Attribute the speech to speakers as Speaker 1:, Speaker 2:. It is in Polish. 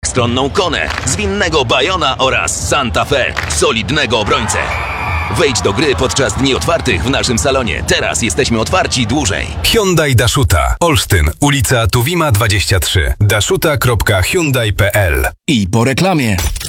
Speaker 1: wszechstronną Konę, zwinnego Bayona oraz Santa Fe, solidnego obrońcę. Wejdź do gry podczas dni otwartych w naszym salonie. Teraz jesteśmy otwarci dłużej.
Speaker 2: Hyundai Dashuta. Olsztyn, ulica Tuwima 23. dashuta.hyundai.pl.
Speaker 3: I po reklamie.